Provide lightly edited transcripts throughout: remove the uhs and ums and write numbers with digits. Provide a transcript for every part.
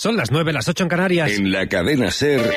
Son las 9, las 8 en Canarias. En la cadena SER,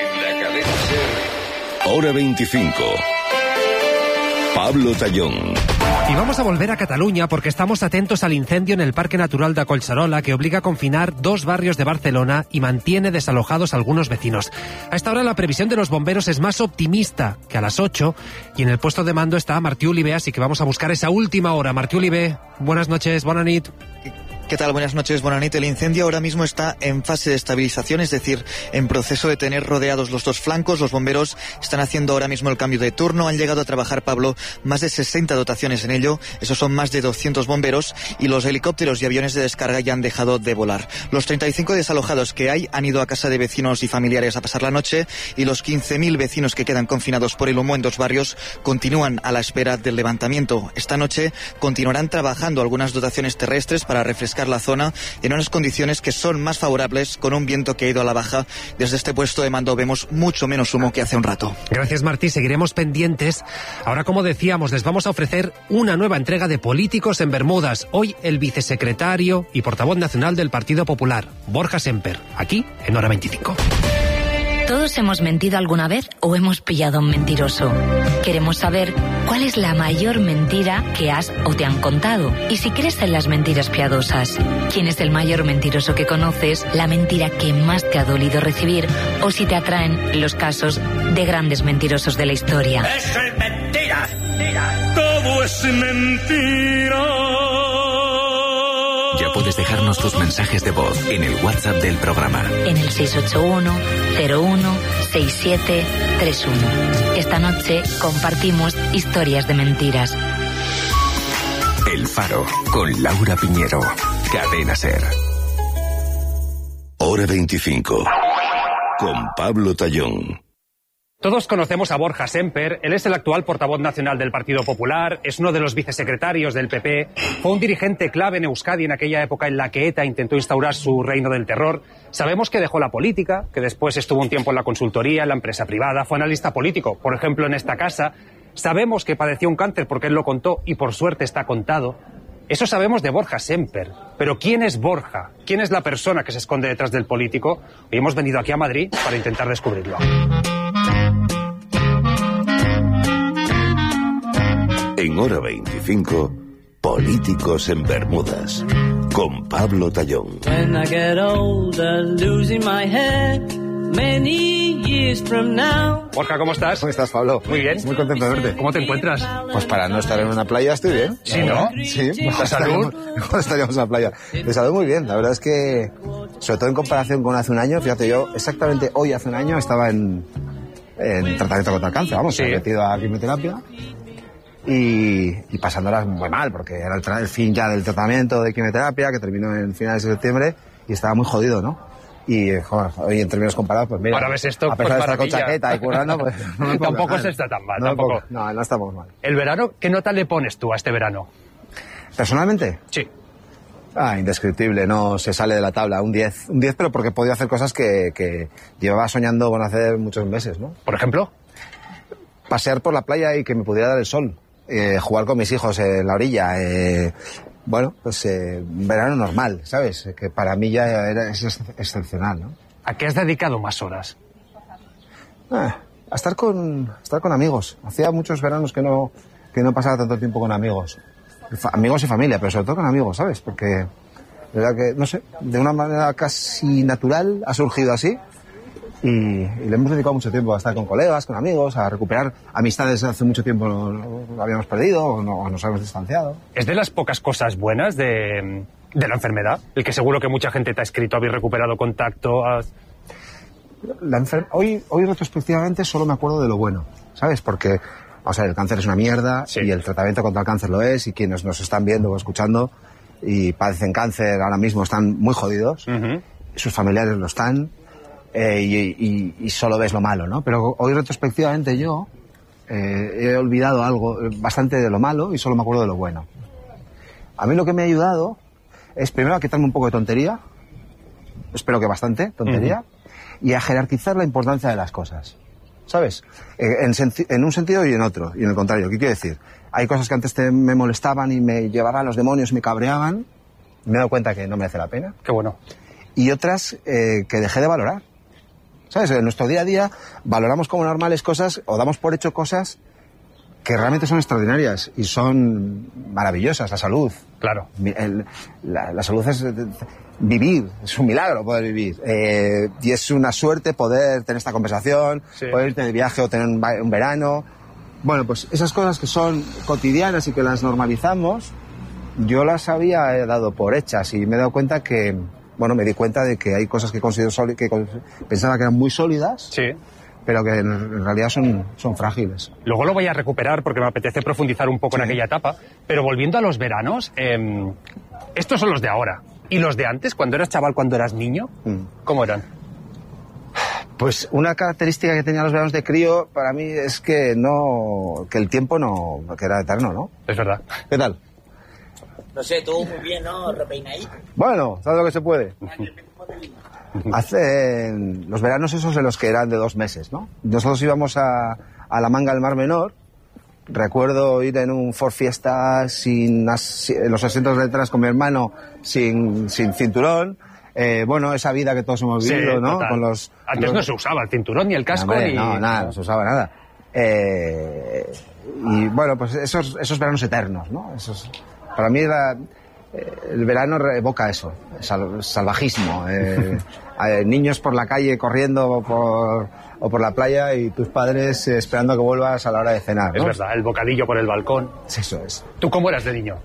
Hora 25. Pablo Tallón. Y vamos a volver a Cataluña porque estamos atentos al incendio en el Parque Natural de Collserola, que obliga a confinar 2 barrios de Barcelona y mantiene desalojados a algunos vecinos. A esta hora la previsión de los bomberos es más optimista que a las 8, y en el puesto de mando está Martí Olivé, así que vamos a buscar esa última hora. Martí Olivé, buenas noches, bona nit. ¿Qué tal? Buenas noches, buena nit. El incendio ahora mismo está en fase de estabilización, es decir, en proceso de tener rodeados los 2 flancos. Los bomberos están haciendo ahora mismo el cambio de turno. Han llegado a trabajar, Pablo, más de 60 dotaciones en ello. Esos son más de 200 bomberos, y los helicópteros y aviones de descarga ya han dejado de volar. Los 35 desalojados que hay han ido a casa de vecinos y familiares a pasar la noche, y los 15.000 vecinos que quedan confinados por el humo en 2 barrios continúan a la espera del levantamiento. Esta noche continuarán trabajando algunas dotaciones terrestres para refrescar la zona en unas condiciones que son más favorables, con un viento que ha ido a la baja. Desde este puesto de mando vemos mucho menos humo que hace un rato. Gracias, Martí. Seguiremos pendientes. Ahora, como decíamos, les vamos a ofrecer una nueva entrega de Políticos en Bermudas. Hoy el vicesecretario y portavoz nacional del Partido Popular, Borja Semper, aquí en Hora 25. Todos hemos mentido alguna vez o hemos pillado a un mentiroso. Queremos saber cuál es la mayor mentira que has o te han contado. Y si crees en las mentiras piadosas, ¿quién es el mayor mentiroso que conoces? La mentira que más te ha dolido recibir, o si te atraen los casos de grandes mentirosos de la historia. ¡Eso es mentira! ¡Todo es mentira! Ya puedes dejarnos tus mensajes de voz en el WhatsApp del programa. En el 681-01-6731. Esta noche compartimos historias de mentiras. El Faro, con Laura Piñero. Cadena SER. Hora 25. Con Pablo Tallón. Todos conocemos a Borja Semper. Él es el actual portavoz nacional del Partido Popular, es uno de los vicesecretarios del PP, fue un dirigente clave en Euskadi en aquella época en la que ETA intentó instaurar su reino del terror. Sabemos que dejó la política, que después estuvo un tiempo en la consultoría, en la empresa privada, fue analista político, por ejemplo, en esta casa. Sabemos que padeció un cáncer porque él lo contó y por suerte está contado. Eso sabemos de Borja Semper. Pero ¿quién es Borja? ¿Quién es la persona que se esconde detrás del político? Hoy hemos venido aquí a Madrid para intentar descubrirlo. En Hora 25, Políticos en Bermudas, con Pablo Tallón. When I get older, losing my head, many years from now. Borja, ¿cómo estás? ¿Cómo estás, Pablo? Muy bien. Muy contento de verte. ¿Cómo te encuentras? Pues para no estar en una playa estoy bien. Sí, ¿no? Sí. ¿De salud? No estaríamos en la playa. De salud muy bien. La verdad es que, sobre todo en comparación con hace un año, fíjate, yo exactamente hoy hace un año estaba en tratamiento contra el cáncer, vamos, metido a quimioterapia. Y pasándolas muy mal, porque era el fin ya del tratamiento de quimioterapia, que terminó en finales de septiembre, y estaba muy jodido, ¿no? Y, joder, hoy en términos comparados, pues mira, ahora ves esto, a pesar pues de estar con chaqueta y currando, pues no tampoco se está tan mal, tampoco. No estamos mal. ¿El verano? ¿Qué nota le pones tú a este verano? ¿Personalmente? Sí. Indescriptible, no se sale de la tabla, un 10, pero porque podía hacer cosas que llevaba soñando con hacer muchos meses, ¿no? ¿Por ejemplo? Pasear por la playa y que me pudiera dar el sol. Jugar con mis hijos en la orilla, un verano normal, ¿sabes? Que para mí ya es excepcional, ¿no? ¿A qué has dedicado más horas? A estar con amigos. Hacía muchos veranos que no pasaba tanto tiempo con amigos. Amigos y familia, pero sobre todo con amigos, ¿sabes? Porque, de verdad que, no sé, de una manera casi natural ha surgido así. Y le hemos dedicado mucho tiempo a estar con colegas, con amigos, a recuperar amistades que hace mucho tiempo no habíamos perdido o nos habíamos distanciado. ¿Es de las pocas cosas buenas de la enfermedad? El que seguro que mucha gente te ha escrito, habéis recuperado contacto. Hoy retrospectivamente solo me acuerdo de lo bueno, ¿sabes? Porque, vamos a ver, el cáncer es una mierda, sí, y el tratamiento contra el cáncer lo es, y quienes nos están viendo o escuchando y padecen cáncer ahora mismo están muy jodidos, sus familiares lo están. Y solo ves lo malo, ¿no? Pero hoy retrospectivamente yo he olvidado algo bastante de lo malo y solo me acuerdo de lo bueno. A mí lo que me ha ayudado es primero a quitarme un poco de tontería, espero que bastante tontería, y a jerarquizar la importancia de las cosas, ¿sabes? En un sentido y en otro, y en el contrario. ¿Qué quiero decir? Hay cosas que antes me molestaban y me llevaban a los demonios y me cabreaban, me he dado cuenta que no merece la pena. Qué bueno. y otras que dejé de valorar. ¿Sabes? En nuestro día a día valoramos como normales cosas o damos por hecho cosas que realmente son extraordinarias y son maravillosas. La salud. Claro. La salud es vivir, es un milagro poder vivir. Y es una suerte poder tener esta conversación, poder irte de viaje o tener un verano. Bueno, pues esas cosas que son cotidianas y que las normalizamos, yo las había dado por hechas y me he dado cuenta que, bueno, me di cuenta de que hay cosas que considero que pensaba que eran muy sólidas, pero que en realidad son frágiles. Luego lo voy a recuperar porque me apetece profundizar un poco en aquella etapa, pero volviendo a los veranos, estos son los de ahora. ¿Y los de antes, cuando eras chaval, cuando eras niño? ¿Cómo eran? Pues una característica que tenían los veranos de crío para mí es que el tiempo que era eterno, ¿no? Es verdad. ¿Qué tal? No sé, tú muy bien, ¿no? Repeinadito. Bueno, ¿sabes lo que se puede? Hacen los veranos esos de los que eran de 2 meses, ¿no? Nosotros íbamos a la Manga del Mar Menor. Recuerdo ir en un Ford Fiesta en los asientos detrás con mi hermano sin cinturón. Bueno, esa vida que todos hemos vivido, ¿no? Antes no se usaba el cinturón ni el casco. No, nada, no se usaba nada. Y bueno, pues esos veranos eternos, ¿no? Para mí el verano evoca eso, salvajismo. Niños por la calle corriendo o por la playa y tus padres esperando a que vuelvas a la hora de cenar, ¿no? Es verdad, el bocadillo por el balcón. Eso es. ¿Tú cómo eras de niño?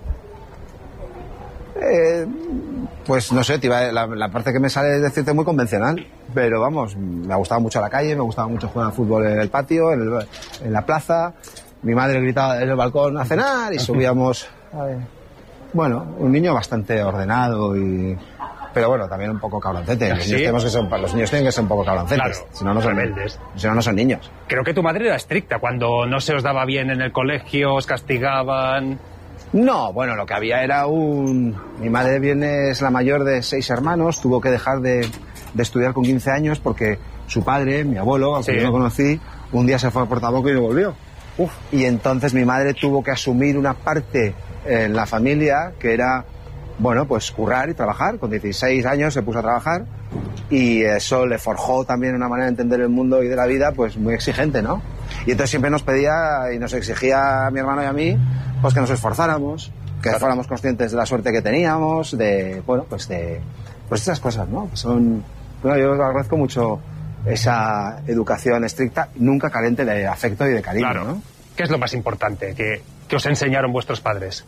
Pues no sé, la parte que me sale es decirte muy convencional, pero vamos, me gustaba mucho la calle, me gustaba mucho jugar al fútbol en el patio, en la plaza. Mi madre gritaba desde el balcón a cenar y subíamos. Bueno, un niño bastante ordenado pero bueno, también un poco cabroncete. Los niños tienen que ser un poco cabroncetes. Claro, si no, no son rebeldes. Si no, no son niños. Creo que tu madre era estricta. Cuando no se os daba bien en el colegio, os castigaban. No, bueno, lo que había era Mi madre es la mayor de 6 hermanos, tuvo que dejar de estudiar con 15 años porque su padre, mi abuelo, al que yo no conocí, un día se fue a Portaboco y no volvió. Y entonces mi madre tuvo que asumir una parte en la familia que era, bueno, pues currar y trabajar. Con 16 años se puso a trabajar y eso le forjó también una manera de entender el mundo y de la vida pues muy exigente, ¿no? Y entonces siempre nos pedía y nos exigía a mi hermano y a mí pues que nos esforzáramos, que fuéramos conscientes de la suerte que teníamos, pues esas cosas, ¿no? Bueno, yo os agradezco mucho esa educación estricta, nunca carente de afecto y de cariño, claro, ¿no? ¿Qué es lo más importante que os enseñaron vuestros padres?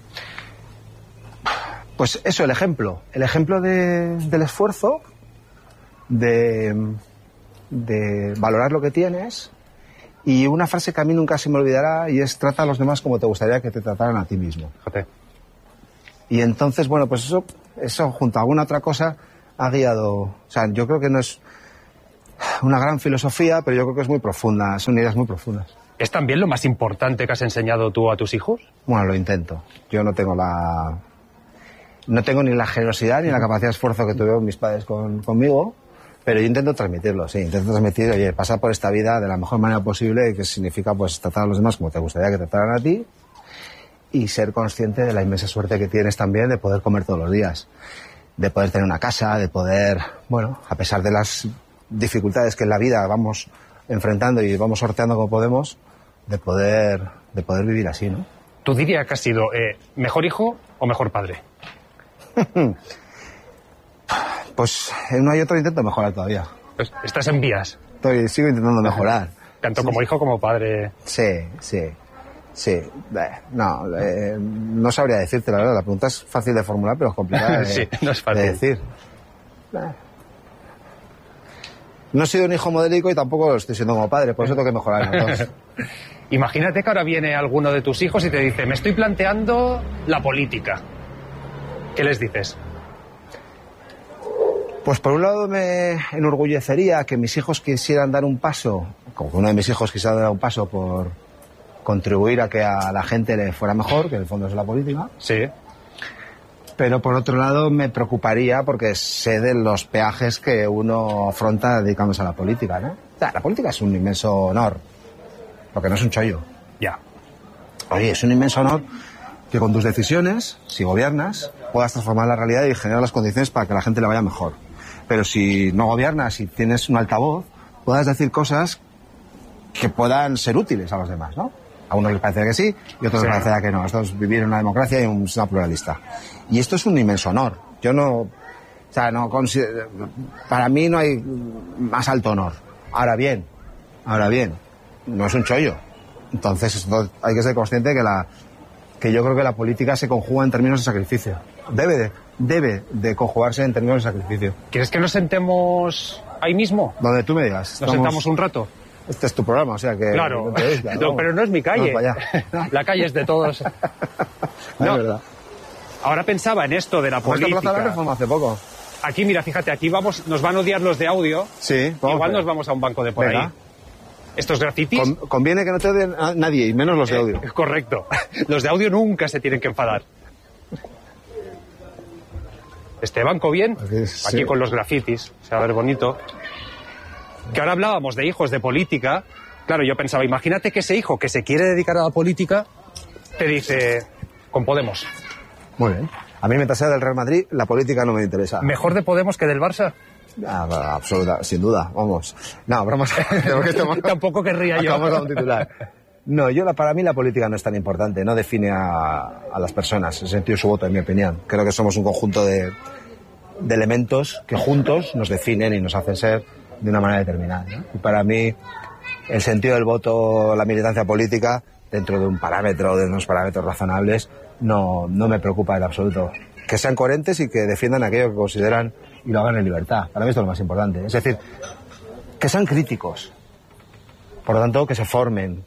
Pues eso, el ejemplo del esfuerzo, de valorar lo que tienes, y una frase que a mí nunca se me olvidará y es: trata a los demás como te gustaría que te trataran a ti mismo. Fíjate. Y entonces, bueno, pues eso junto a alguna otra cosa ha guiado. O sea, yo creo que no es una gran filosofía, pero yo creo que es muy profunda, son ideas muy profundas. ¿Es también lo más importante que has enseñado tú a tus hijos? Bueno, lo intento. Yo no tengo ni la generosidad ni la capacidad de esfuerzo que tuvieron mis padres conmigo, pero yo intento transmitirlo, sí. Intento transmitir, oye, pasar por esta vida de la mejor manera posible, que significa pues tratar a los demás como te gustaría que te trataran a ti, y ser consciente de la inmensa suerte que tienes también de poder comer todos los días, de poder tener una casa, de poder, bueno, a pesar de las dificultades que en la vida vamos enfrentando y vamos sorteando como podemos, de poder vivir así, ¿no? ¿Tú dirías que has sido mejor hijo o mejor padre? Pues en uno y otro intento mejorar todavía. Pues estás en vías. Sigo intentando mejorar. Tanto como hijo como padre. Sí. No sabría decirte, la verdad. La pregunta es fácil de formular, pero es complicada sí, no es fácil de decir. No he sido un hijo modélico y tampoco lo estoy siendo como padre, por eso tengo que mejorar en los dos. Imagínate que ahora viene alguno de tus hijos y te dice: me estoy planteando la política. ¿Qué les dices? Pues por un lado me enorgullecería que mis hijos quisieran dar un paso, como que uno de mis hijos quisiera dar un paso por contribuir a que a la gente le fuera mejor, que en el fondo es la política. Sí. Pero por otro lado me preocuparía porque sé de los peajes que uno afronta dedicándose a la política, ¿no? O sea, la política es un inmenso honor, porque no es un chollo. Ya. Oye, es un inmenso honor que con tus decisiones, si gobiernas, puedas transformar la realidad y generar las condiciones para que a la gente le vaya mejor. pero si no gobiernas, si tienes un altavoz, puedas decir cosas que puedan ser útiles a los demás, ¿no? A unos les parece que sí y a otros les parece que no. Esto es vivir en una democracia y una pluralista. Y esto es un inmenso honor. Yo no... O sea, no considero, para mí no hay más alto honor. Ahora bien, no es un chollo. Entonces esto, hay que ser consciente que yo creo que la política se conjuga en términos de sacrificio. Debe de conjugarse en términos de sacrificio. ¿Quieres que nos sentemos ahí mismo? Donde tú me digas. ¿Nos sentamos un rato? Este es tu programa, o sea que... Claro, no, pero no es mi calle. La calle es de todos. No, es verdad. Ahora pensaba en esto de la política. Esta plaza la reforma hace poco. Aquí, mira, fíjate, aquí nos van a odiar los de audio. Sí. Igual nos vamos a un banco de por ahí. Estos grafitis... Conviene que no te odien a nadie, y menos los de audio. Correcto. Los de audio nunca se tienen que enfadar. Este banco bien, aquí con los grafitis, se va a ver bonito. Que ahora hablábamos de hijos de política. Claro, yo pensaba, imagínate que ese hijo que se quiere dedicar a la política te dice, con Podemos. Muy bien. A mí, mientras sea del Real Madrid, la política no me interesa. ¿Mejor de Podemos que del Barça? Absoluta, sin duda, vamos. No, bromas. Tampoco querría yo. Vamos a un titular. No, para mí la política no es tan importante, no define a las personas, en el sentido de su voto, en mi opinión. Creo que somos un conjunto de elementos que juntos nos definen y nos hacen ser de una manera determinada, ¿no? Y para mí, el sentido del voto, la militancia política, dentro de un parámetro, de unos parámetros razonables, no me preocupa en absoluto. Que sean coherentes y que defiendan aquello que consideran y lo hagan en libertad. Para mí esto es lo más importante. Es decir, que sean críticos. Por lo tanto, que se formen,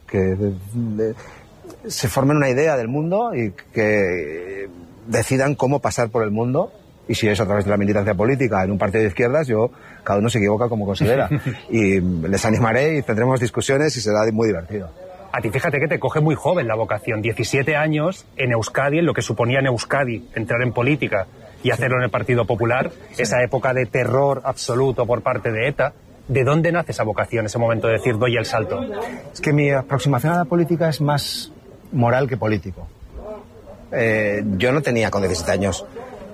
se formen una idea del mundo y que decidan cómo pasar por el mundo. Y si es a través de la militancia política en un partido de izquierdas, cada uno se equivoca como considera. Y les animaré y tendremos discusiones y será muy divertido. A ti fíjate que te coge muy joven la vocación, 17 años en Euskadi, en lo que suponía en Euskadi entrar en política y hacerlo en el Partido Popular, esa época de terror absoluto por parte de ETA. ¿De dónde nace esa vocación, ese momento de decir doy el salto? Es que mi aproximación a la política es más moral que político. Yo no tenía con 17 años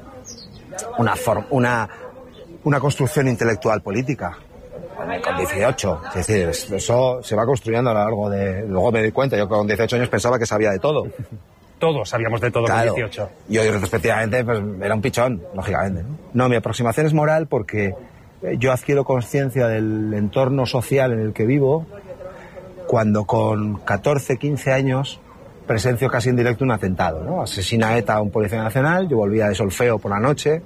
una construcción intelectual política. Con 18, es decir, eso se va construyendo a lo largo de... Luego me di cuenta, yo con 18 años pensaba que sabía de todo. Todos sabíamos de todo, claro, con 18. Yo respectivamente pues era un pichón, lógicamente. No, mi aproximación es moral porque yo adquiero conciencia del entorno social en el que vivo cuando con 14, 15 años presencio casi en directo un atentado, ¿no? Asesina ETA a un policía nacional, yo volvía de solfeo por la noche,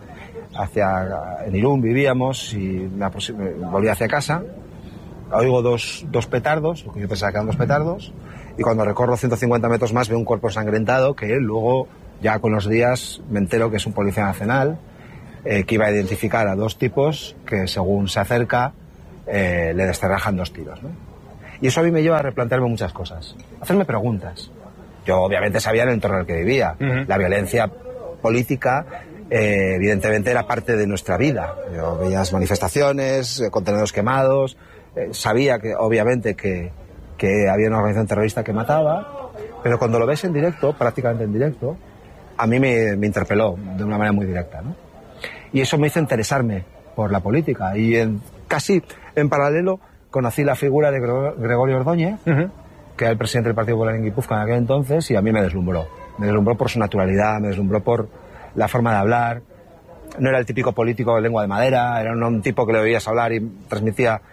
en Irún vivíamos y volvía hacia casa, oigo dos petardos, lo que yo pensaba que eran 2 petardos, y cuando recorro 150 metros más veo un cuerpo ensangrentado que luego, ya con los días, me entero que es un policía nacional que iba a identificar a 2 tipos que, según se acerca, le descerrajan 2 tiros, ¿no? Y eso a mí me lleva a replantearme muchas cosas, a hacerme preguntas. Yo obviamente sabía el entorno en el que vivía. La violencia política evidentemente era parte de nuestra vida. Yo veía las manifestaciones, contenedores quemados, sabía que obviamente que había una organización terrorista que mataba, pero cuando lo ves en directo, prácticamente en directo, a mí me interpeló de una manera muy directa, ¿no? Y eso me hizo interesarme por la política y casi en paralelo conocí la figura de Gregorio Ordóñez, que era el presidente del Partido Popular en Guipúzcoa en aquel entonces, y a mí me deslumbró. Me deslumbró por su naturalidad, me deslumbró por la forma de hablar. No era el típico político de lengua de madera, era un tipo que le oías hablar y transmitía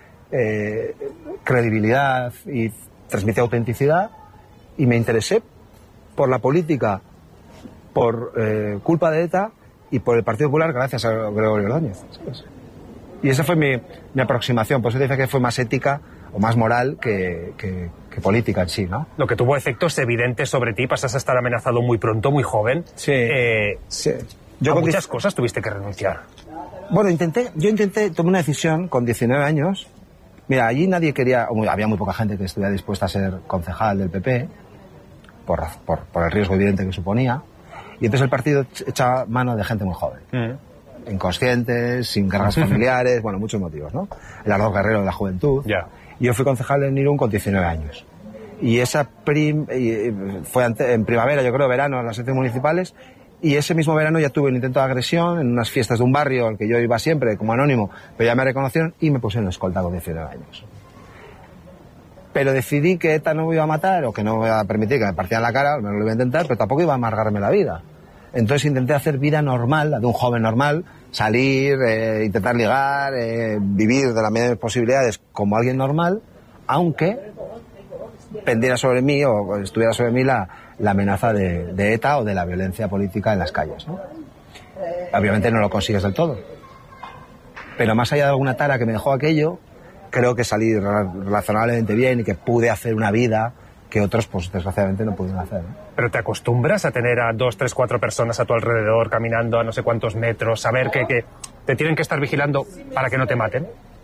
credibilidad y transmitía autenticidad. Y me interesé por la política, por culpa de ETA y por el Partido Popular gracias a Gregorio Ordóñez. Y esa fue mi aproximación. Por eso te dice que fue más ética o más moral que política en sí, ¿no? Lo que tuvo efectos evidentes sobre ti, pasas a estar amenazado muy pronto, muy joven. Sí. Sí. Yo con muchas cosas tuviste que renunciar. Bueno, tomé una decisión con 19 años. Mira, allí nadie quería, había muy poca gente que estuviera dispuesta a ser concejal del PP, por el riesgo evidente que suponía. Y entonces el partido echaba mano de gente muy joven. Inconscientes, sin cargas familiares, bueno, muchos motivos, ¿no? El ardor guerrero de la juventud. Y yo fui concejal en Irún con 19 años. Y fue en primavera, yo creo, verano, en las elecciones municipales, Y ese mismo verano ya tuve un intento de agresión en unas fiestas de un barrio al que yo iba siempre como anónimo, pero ya me reconocieron y me pusieron escolta con 19 años. Pero decidí que ETA no me iba a matar o que no me iba a permitir que me partieran la cara, al menos lo iba a intentar, pero tampoco iba a amargarme la vida. Entonces intenté hacer vida normal, la de un joven normal, salir, intentar ligar, vivir de la medida de mis posibilidades como alguien normal, aunque pendiera sobre mí o estuviera sobre mí la amenaza de ETA o de la violencia política en las calles, ¿no? Obviamente no lo consigues del todo. Pero más allá de alguna tara que me dejó aquello, creo que salí razonablemente bien y que pude hacer una vida que otros, pues desgraciadamente, no pudieron hacer, ¿no? ¿Pero te acostumbras a tener a 2, 3, 4 personas a tu alrededor caminando a no sé cuántos metros, saber que te tienen que estar vigilando para que no te maten?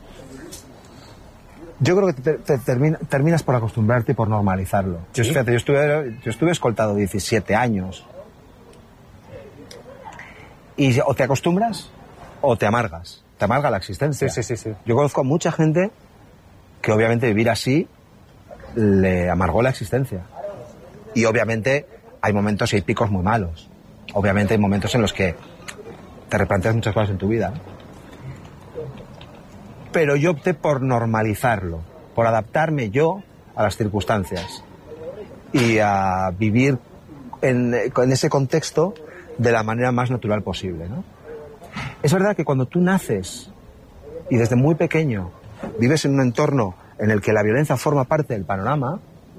Yo creo que terminas por acostumbrarte y por normalizarlo. ¿Sí? Fíjate, yo estuve escoltado 17 años. Y o te acostumbras o te amargas. Te amarga la existencia. Sí. Yo conozco a mucha gente que obviamente vivir así le amargó la existencia. Y obviamente hay momentos y hay picos muy malos. Obviamente hay momentos en los que te replanteas muchas cosas en tu vida. Pero yo opté por normalizarlo, por adaptarme yo a las circunstancias y a vivir en ese contexto de la manera más natural posible, ¿no? Es verdad que cuando tú naces y desde muy pequeño vives en un entorno en el que la violencia forma parte del panorama,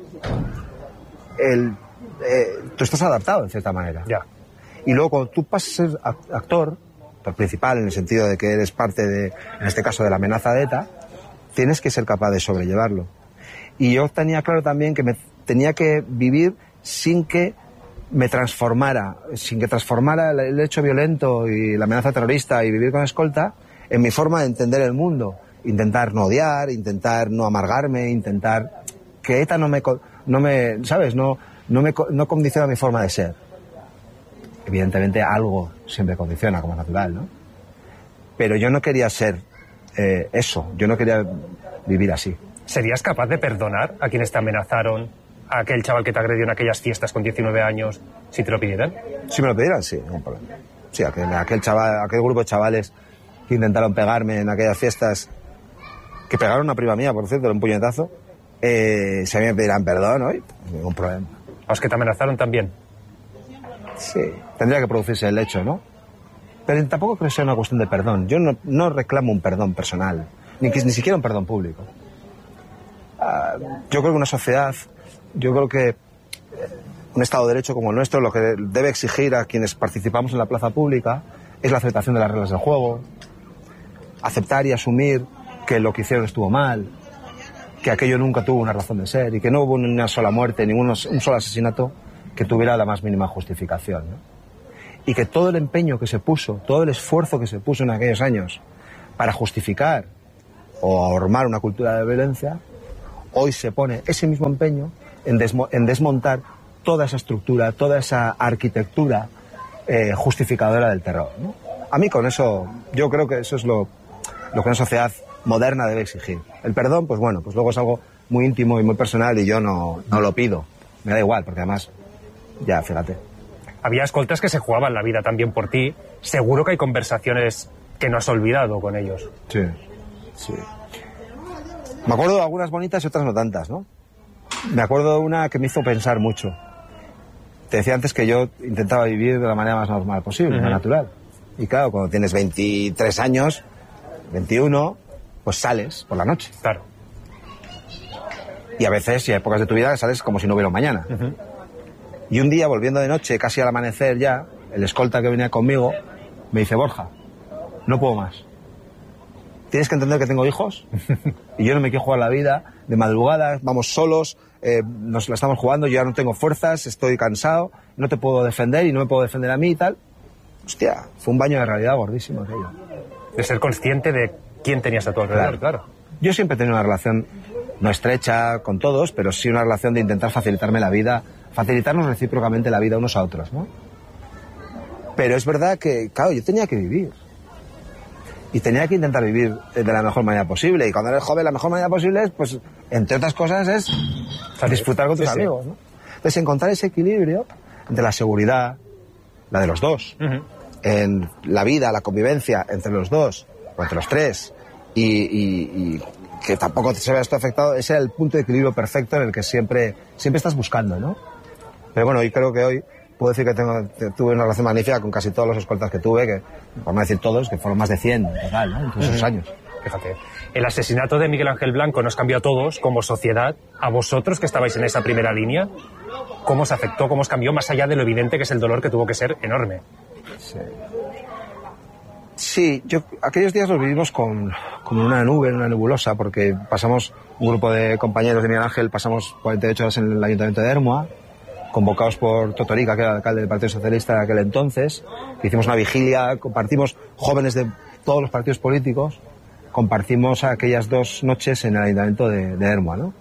tú estás adaptado en cierta manera. Ya. Y luego cuando tú pasas a ser actor principal, en el sentido de que eres parte de, en este caso, de la amenaza de ETA, tienes que ser capaz de sobrellevarlo. Y yo tenía claro también que me tenía que vivir sin que me transformara, sin que transformara el hecho violento y la amenaza terrorista y vivir con escolta en mi forma de entender el mundo. Intentar no odiar, intentar no amargarme, intentar que ETA no condiciona mi forma de ser. Evidentemente algo siempre condiciona, como es natural, ¿no? Pero yo no quería ser eso, yo no quería vivir así. ¿Serías capaz de perdonar a quienes te amenazaron, a aquel chaval que te agredió en aquellas fiestas con 19 años, si te lo pidieran? Si me lo pidieran, sí, ningún problema. Sí, aquel grupo de chavales que intentaron pegarme en aquellas fiestas, que pegaron a una prima mía, por cierto, un puñetazo, si a mí me pedirán perdón hoy, ningún problema. ¿A los que te amenazaron también? Sí, tendría que producirse el hecho, ¿no? Pero tampoco creo que sea una cuestión de perdón. Yo no reclamo un perdón personal, ni siquiera un perdón público. Yo creo que una sociedad, un Estado de Derecho como el nuestro, lo que debe exigir a quienes participamos en la plaza pública es la aceptación de las reglas del juego, aceptar y asumir que lo que hicieron estuvo mal, que aquello nunca tuvo una razón de ser y que no hubo ni una sola muerte, un solo asesinato que tuviera la más mínima justificación, ¿no? Y que todo el empeño que se puso, todo el esfuerzo que se puso en aquellos años para justificar o armar una cultura de violencia, hoy se pone ese mismo empeño en desmontar toda esa estructura, toda esa arquitectura justificadora del terror, ¿no? A mí con eso, yo creo que eso es lo que una sociedad moderna debe exigir. El perdón, pues bueno, pues luego es algo muy íntimo y muy personal y yo no lo pido. Me da igual, porque además, ya, fíjate. Había escoltas que se jugaban la vida también por ti. Seguro que hay conversaciones que no has olvidado con ellos. Sí. Me acuerdo de algunas bonitas y otras no tantas, ¿no? Me acuerdo de una que me hizo pensar mucho. Te decía antes que yo intentaba vivir de la manera más normal posible, más natural. Y claro, cuando tienes 23 años, 21, pues sales por la noche. Claro. Y a veces, y hay épocas de tu vida que sales como si no hubiera un mañana. Y un día, volviendo de noche, casi al amanecer ya, el escolta que venía conmigo me dice: Borja, no puedo más. Tienes que entender que tengo hijos y yo no me quiero jugar la vida de madrugada, vamos solos, nos la estamos jugando, yo ya no tengo fuerzas, estoy cansado, no te puedo defender y no me puedo defender a mí y tal. Hostia, fue un baño de realidad gordísimo aquello. De ser consciente de quién tenías a tu alrededor, claro. Yo siempre he tenido una relación no estrecha con todos, pero sí una relación de intentar facilitarme la vida, facilitarnos recíprocamente la vida unos a otros, ¿no? Pero es verdad que, claro, yo tenía que vivir. Y tenía que intentar vivir de la mejor manera posible. Y cuando eres joven, la mejor manera posible es, pues, entre otras cosas, es disfrutar con tus amigos, ¿no? Entonces, encontrar ese equilibrio entre la seguridad, la de los dos. En la vida, la convivencia entre los dos, o entre los tres, y que tampoco se vea esto afectado, ese era el punto de equilibrio perfecto en el que siempre estás buscando, ¿no? Pero bueno, y creo que hoy puedo decir que tuve una relación magnífica con casi todos los escoltas que tuve, que por no decir todos, que fueron más de 100 en total, ¿no? En todos esos años. Fíjate, el asesinato de Miguel Ángel Blanco nos cambió a todos como sociedad. A vosotros que estabais en esa primera línea, ¿cómo os afectó, cómo os cambió, más allá de lo evidente que es el dolor que tuvo que ser enorme? Sí, aquellos días los vivimos como una nube, en una nebulosa, porque pasamos, un grupo de compañeros de Miguel Ángel, pasamos 48 horas en el Ayuntamiento de Ermua, convocados por Totorica, que era el alcalde del Partido Socialista de aquel entonces, que hicimos una vigilia, compartimos, jóvenes de todos los partidos políticos, compartimos aquellas 2 noches en el Ayuntamiento de Ermua, ¿no?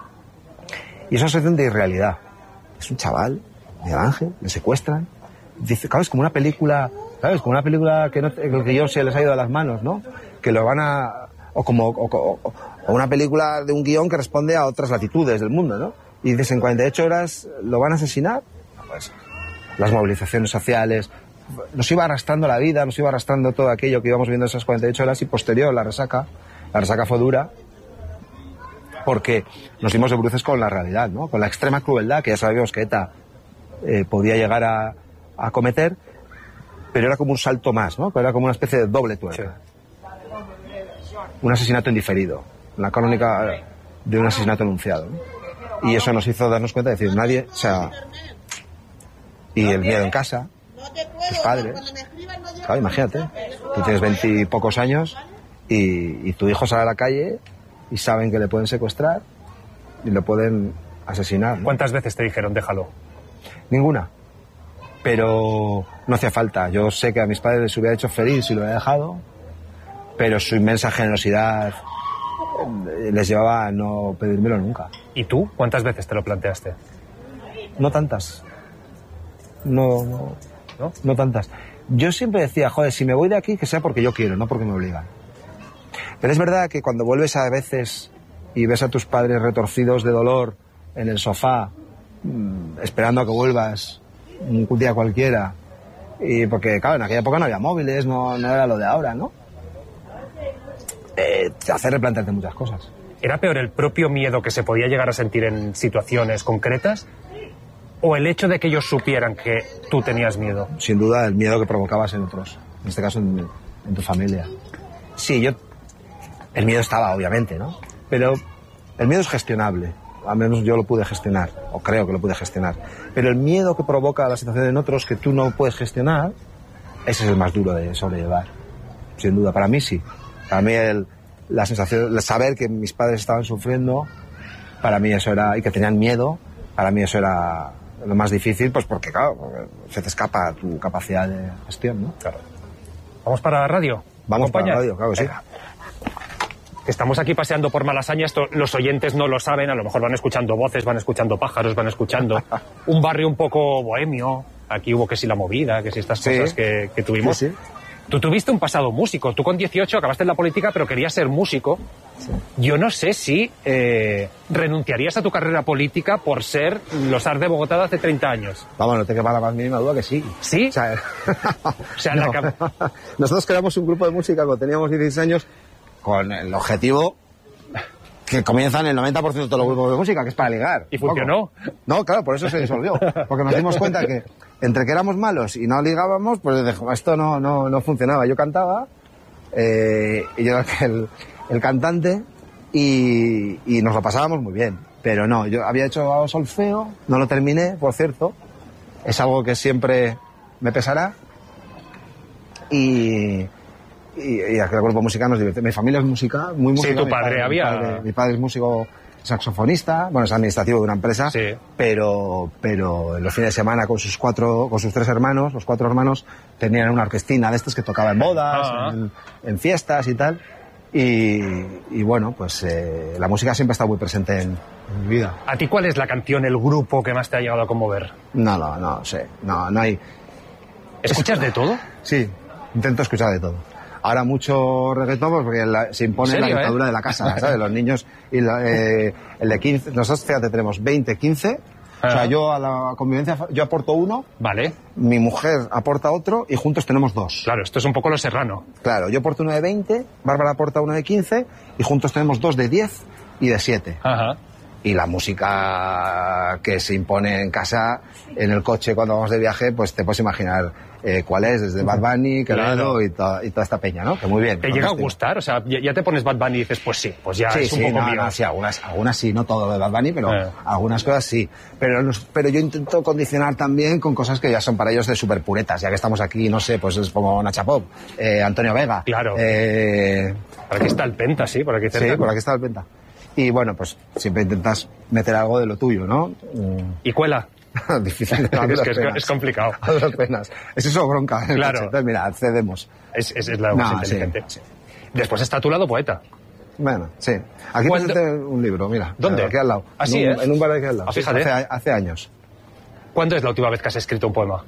Y es una sensación de irrealidad. Es un chaval, Miguel Ángel, le secuestran, dice, claro, es como una película, ¿sabes? Como una película que el guión se les ha ido de las manos, ¿no? Que lo van a... O una película de un guión que responde a otras latitudes del mundo, ¿no? Y dices, en 48 horas lo van a asesinar. Pues las movilizaciones sociales, nos iba arrastrando la vida, nos iba arrastrando todo aquello que íbamos viendo esas 48 horas, y posterior la resaca fue dura, porque nos dimos de bruces con la realidad, ¿no? Con la extrema crueldad que ya sabíamos que ETA podía llegar a cometer, pero era como un salto más, ¿no? Pero era como una especie de doble tuerca. Sí. Un asesinato indiferido, la crónica de un asesinato anunciado, ¿no? Y eso nos hizo darnos cuenta de decir, nadie, o sea, y el miedo en casa, tus padres, claro, imagínate, tú tienes 20 y pocos años y tu hijo sale a la calle y saben que le pueden secuestrar y lo pueden asesinar, ¿no? ¿Cuántas veces te dijeron, déjalo? Ninguna. Pero no hacía falta. Yo sé que a mis padres les hubiera hecho feliz si lo hubiera dejado, pero su inmensa generosidad les llevaba a no pedírmelo nunca. ¿Y tú? ¿Cuántas veces te lo planteaste? No tantas. No tantas. Yo siempre decía, joder, si me voy de aquí, que sea porque yo quiero, no porque me obligan. Pero es verdad que cuando vuelves a veces y ves a tus padres retorcidos de dolor en el sofá, esperando a que vuelvas un día cualquiera, y porque claro, en aquella época no había móviles, no era lo de ahora, ¿no? Te hace replantearte muchas cosas. ¿Era peor el propio miedo que se podía llegar a sentir en situaciones concretas, o el hecho de que ellos supieran que tú tenías miedo? Sin duda el miedo que provocabas en otros, en este caso en tu familia. Sí, el miedo estaba, obviamente, ¿no? Pero el miedo es gestionable. Al menos yo lo pude gestionar, o creo que lo pude gestionar. Pero el miedo que provoca la situación en otros que tú no puedes gestionar, ese es el más duro de sobrellevar. Sin duda, para mí sí. Para mí la sensación, el saber que mis padres estaban sufriendo, para mí eso era, y que tenían miedo, para mí eso era lo más difícil, pues porque claro, se te escapa tu capacidad de gestión, ¿no? Claro. ¿Vamos para la radio? Vamos para la radio, claro que sí. Estamos aquí paseando por Malasaña, esto los oyentes no lo saben, a lo mejor van escuchando voces, van escuchando pájaros, van escuchando un barrio un poco bohemio, aquí hubo que si la movida, que si estas cosas que tuvimos. Sí. Tú tuviste un pasado músico, tú con 18 acabaste en la política pero querías ser músico. Sí. Yo no sé si renunciarías a tu carrera política por ser los Ars de Bogotá de hace 30 años. Vamos, no te quepa la más mínima duda que sí. ¿Sí? O sea, no. Nosotros creamos un grupo de música cuando teníamos 16 años con el objetivo que comienzan el 90% de todos los grupos de música, que es para ligar. ¿Y funcionó? No, claro, por eso se disolvió. Porque nos dimos cuenta que entre que éramos malos y no ligábamos, pues esto no funcionaba. Yo cantaba, y yo era el cantante, y nos lo pasábamos muy bien. Pero no, yo había hecho solfeo, no lo terminé, por cierto. Es algo que siempre me pesará. Y el grupo musical nos divierte. Mi familia es música, muy música. Sí, tu padre mi padre es músico saxofonista, bueno, es administrativo de una empresa, sí. pero en los fines de semana con sus 3 hermanos, los 4 hermanos, tenían una orquestina de estas que tocaba en bodas, en fiestas y tal. Y bueno, pues la música siempre está muy presente en mi vida. ¿A ti cuál es la canción, el grupo que más te ha llegado a conmover? No sé, no hay... ¿Escuchas de todo? Sí, intento escuchar de todo. Ahora mucho reggaetón porque se impone la dictadura de la casa, ¿sabes? Los niños y el de 15, nosotros fíjate tenemos 20, 15, O sea, yo a la convivencia, yo aporto uno. Vale. Mi mujer aporta otro y juntos tenemos 2. Claro, esto es un poco lo Serrano. Claro, yo aporto uno de 20, Bárbara aporta uno de 15 y juntos tenemos 2 de 10 y de 7. Ajá. Y la música que se impone en casa, en el coche cuando vamos de viaje, pues te puedes imaginar cuál es, desde Bad Bunny, Quevedo y toda esta peña, ¿no? Que muy bien. ¿Te llega a gustar? O sea, ya te pones Bad Bunny y dices, pues sí, pues ya es un poco mío. No, sí, algunas sí, no todo de Bad Bunny, pero algunas cosas sí. Pero yo intento condicionar también con cosas que ya son para ellos de súper puretas, ya que estamos aquí, no sé, pues es como Nacha Pop, Antonio Vega. Claro. Por aquí está el Penta, sí, por aquí cerca. Sí, por aquí está el Penta. Y bueno, pues siempre intentas meter algo de lo tuyo, ¿no? ¿Y cuela? Difícil. Es complicado. A duras penas. Es eso bronca. Claro. Entonces, mira, cedemos. Es la más inteligente. Sí. Después está tu lado poeta. Bueno, sí. Aquí presenté un libro, mira. ¿Dónde? Aquí al lado. ¿Así es? En un bar de aquí al lado. Fíjate. Hace años. ¿Cuándo es la última vez que has escrito un poema?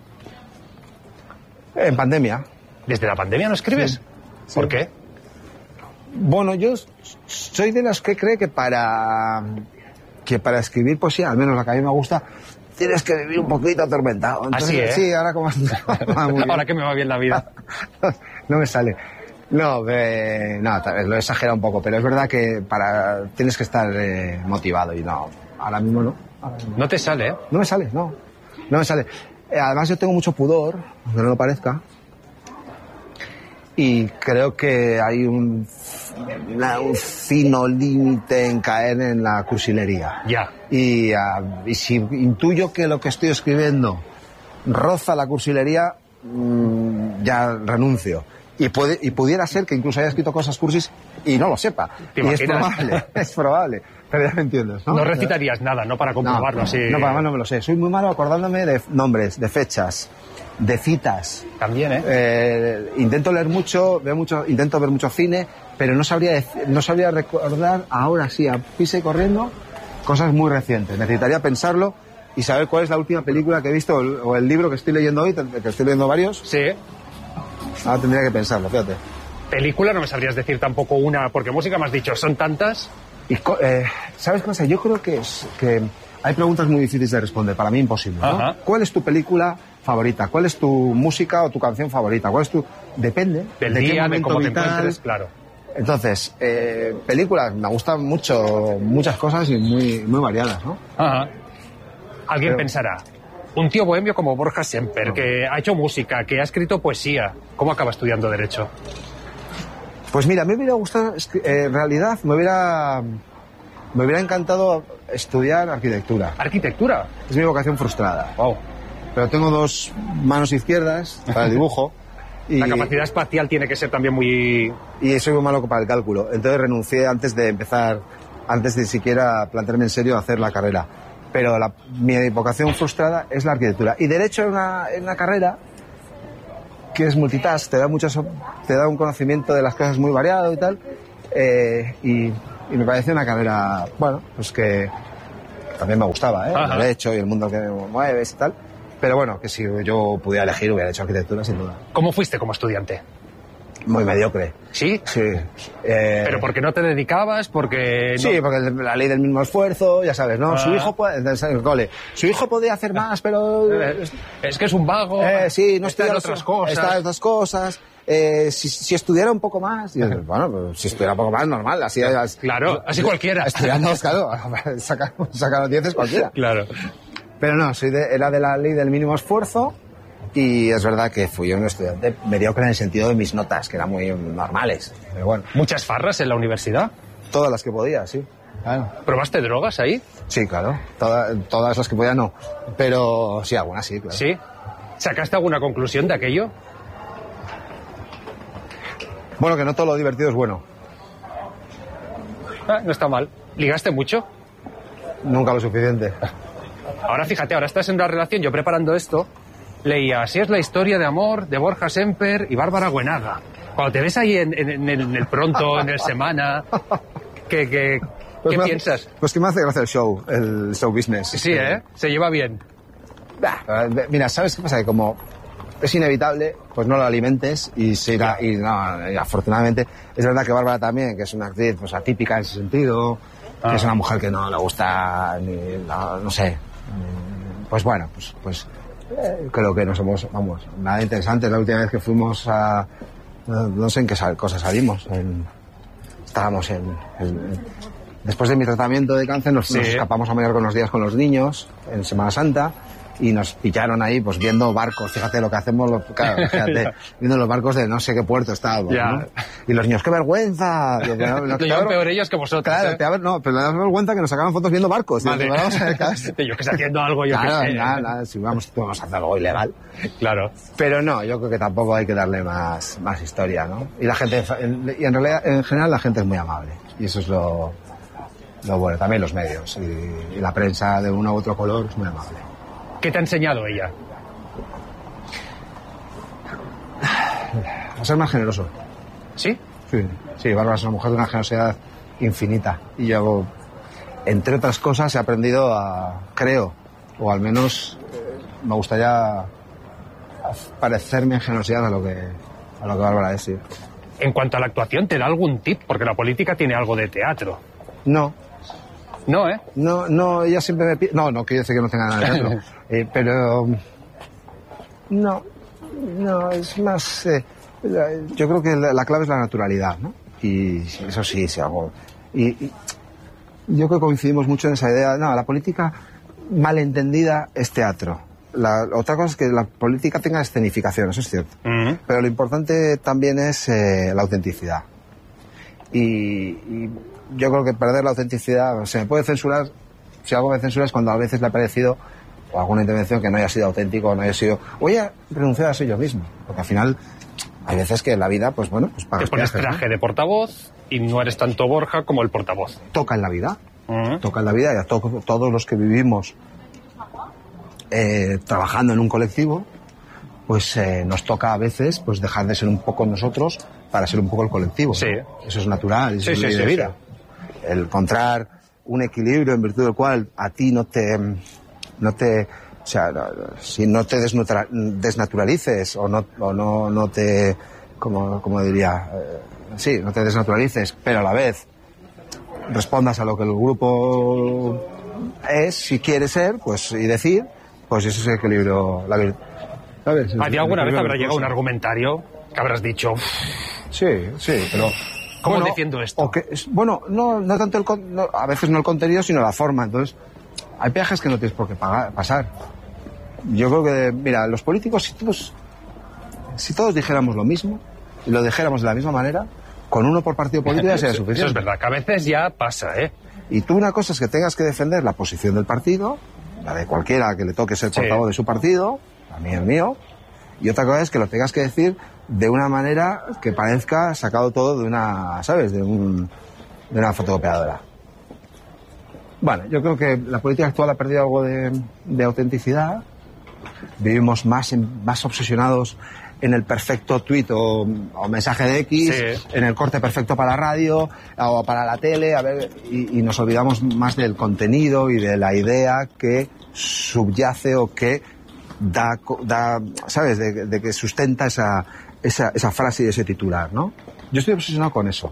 En pandemia. ¿Desde la pandemia no escribes? Sí. ¿Por qué? Bueno, yo soy de los que cree que para escribir poesía, al menos la que a mí me gusta, tienes que vivir un poquito atormentado. Entonces, así, ¿eh? Sí, ahora como... Ahora que me va bien la vida. No me sale. No, lo he exagerado un poco, pero es verdad que tienes que estar motivado y no, ahora mismo no. No te sale, ¿eh? No me sale, no me sale. Además yo tengo mucho pudor, aunque no lo parezca, y creo que hay un fino límite en caer en la cursilería. Ya. Y si intuyo que lo que estoy escribiendo roza la cursilería, ya renuncio. Y pudiera ser que incluso haya escrito cosas cursis y no lo sepa. Y es probable. Pero ya me entiendes, ¿no? No recitarías nada, ¿no? Para comprobarlo así. No, para más no me lo sé. Soy muy malo acordándome de nombres, de fechas, de citas. También, ¿eh? Intento leer mucho, intento ver mucho cine, pero no sabría recordar ahora sí, a prisa y corriendo, cosas muy recientes. Necesitaría pensarlo y saber cuál es la última película que he visto o el libro que estoy leyendo hoy, que estoy leyendo varios. Sí. Ahora tendría que pensarlo, fíjate. Película no me sabrías decir tampoco una, porque música me has dicho, son tantas. Y, ¿sabes qué pasa? Yo creo que hay preguntas muy difíciles de responder, para mí imposible, ¿no? Ajá. ¿Cuál es tu película favorita? ¿Cuál es tu música o tu canción favorita? Depende del de día, qué momento de cómo te vital. encuentres, claro. Entonces, películas, me gustan mucho, muchas cosas y muy, muy variadas, ¿no? Ajá. Alguien pensará, un tío bohemio como Borja Semper, que ha hecho música, que ha escrito poesía, ¿cómo acaba estudiando Derecho? Pues mira, me hubiera gustado, en realidad, me hubiera encantado estudiar arquitectura. ¿Arquitectura? Es mi vocación frustrada. Wow. Pero tengo 2 manos izquierdas para el dibujo. Y la capacidad espacial tiene que ser también muy... Y soy muy malo para el cálculo. Entonces renuncié antes de siquiera plantearme en serio a hacer la carrera. Pero mi vocación frustrada es la arquitectura. Y Derecho es una carrera que es multitask, te da un conocimiento de las cosas muy variado y tal. Y me parece una carrera, bueno, pues que también me gustaba, el derecho y el mundo que mueves y tal. Pero bueno, que si yo pudiera elegir hubiera hecho arquitectura sin duda. ¿Cómo fuiste como estudiante? Muy mediocre. ¿Sí? Sí. ¿Pero porque no te dedicabas? Porque no... Sí, porque la ley del mismo esfuerzo, ya sabes, ¿no? Su hijo podía hacer más, pero... Es que es un vago. Sí, no está en otras cosas. Está en otras cosas. Si estudiara un poco más... Y dices, bueno, pues, si estudiara un poco más, normal. Así, claro, así cualquiera. Estudiando, claro, sacar los 10 cualquiera. Claro. Pero no, era de la ley del mínimo esfuerzo. Y es verdad que fui un estudiante mediocre en el sentido de mis notas, que eran muy normales. Pero bueno. ¿Muchas farras en la universidad? Todas las que podía, sí. Claro. ¿Probaste drogas ahí? Sí, claro. Todas las que podía no. Pero sí, algunas sí, claro. ¿Sí? ¿Sacaste alguna conclusión de aquello? Bueno, que no todo lo divertido es bueno. No está mal. ¿Ligaste mucho? Nunca lo suficiente. Ahora fíjate, ahora estás en una relación, yo preparando esto... Leía, así es la historia de amor de Borja Semper y Bárbara Buenaga. Cuando te ves ahí en el Pronto, en el Semana, ¿qué piensas? Pues que me hace gracia el show business. Sí, se lleva bien. Mira, ¿sabes qué pasa? Que como es inevitable, pues no lo alimentes y se irá. Y afortunadamente, es verdad que Bárbara también, que es una actriz pues, atípica en ese sentido, que es una mujer que no le gusta ni, no sé... pues bueno, pues creo que nos hemos, vamos, nada interesante. La última vez que fuimos a, no sé en qué cosa salimos, estábamos después de mi tratamiento de cáncer nos escapamos a Mallorca unos días con los niños en Semana Santa y nos pillaron ahí pues viendo barcos. Fíjate lo que hacemos, claro, fíjate, viendo los barcos de no sé qué puerto estábamos, ¿no? Y los niños, ¡qué vergüenza! Lo llevan peor ellos que vosotros. Claro, no, pero me da vergüenza que nos sacaban fotos viendo barcos. Vale. Yo que sé, haciendo algo, yo claro, que sé. Nada, si vamos a hacer algo ilegal. Claro. Pero no, yo creo que tampoco hay que darle más historia, ¿no? Y la gente, y en realidad, en general, la gente es muy amable. Y eso es lo bueno. También los medios y la prensa de uno u otro color es muy amable. ¿Qué te ha enseñado ella? A ser más generoso. ¿Sí? Sí, Bárbara es una mujer de una generosidad infinita. Y yo, entre otras cosas, he aprendido creo, o al menos me gustaría parecerme en generosidad a lo que Bárbara es, sí. En cuanto a la actuación, ¿te da algún tip? Porque la política tiene algo de teatro. No. No, ¿eh? No, ella siempre me pide... No quiere decir que no tenga nada de teatro. Pero... No, es más... yo creo que la clave es la naturalidad, ¿no? Y eso sí hago. Y yo creo que coincidimos mucho en esa idea. No, la política malentendida es teatro. Otra cosa es que la política tenga escenificación, eso es cierto. Uh-huh. Pero lo importante también es la autenticidad. Y yo creo que perder la autenticidad, se me puede censurar, si algo me censura es cuando a veces le ha parecido, o alguna intervención que no haya sido auténtico, o no haya sido, o haya renunciado a ser yo mismo, porque al final hay veces que en la vida, pues bueno, pues te pones traje, ¿no?, de portavoz y no eres tanto Borja como el portavoz. Toca en la vida, toca en la vida, y a todos los que vivimos trabajando en un colectivo, pues nos toca a veces pues dejar de ser un poco nosotros para ser un poco el colectivo, ¿no? Sí. Eso es natural, eso es ley de vida. El encontrar un equilibrio en virtud del cual a ti no te o sea, si no te desnaturalices o no te, como diría, sí, no te desnaturalices, pero a la vez respondas a lo que el grupo es, si quiere ser, pues, y decir, pues eso es el equilibrio, ¿sabes? ¿A ti alguna vez habrá llegado un argumentario que habrás dicho? Sí, pero... ¿Cómo defiendo esto? No tanto a veces no el contenido, sino la forma. Entonces, hay peajes que no tienes por qué pasar. Yo creo que, mira, los políticos, si todos dijéramos lo mismo, y lo dijéramos de la misma manera, con uno por partido político ya sería suficiente. Eso es verdad, que a veces ya pasa, ¿eh? Y tú una cosa es que tengas que defender la posición del partido, la de cualquiera que le toque ser portavoz de su partido, a mí el mío, y otra cosa es que lo tengas que decir de una manera que parezca sacado todo de una, ¿sabes?, de una fotocopiadora. Bueno, yo creo que la política actual ha perdido algo de autenticidad. Vivimos más obsesionados en el perfecto tuit o mensaje de X, en el corte perfecto para la radio o para la tele, y nos olvidamos más del contenido y de la idea que subyace o que da ¿sabes?, de que sustenta esa frase y ese titular, ¿no? Yo estoy obsesionado con eso,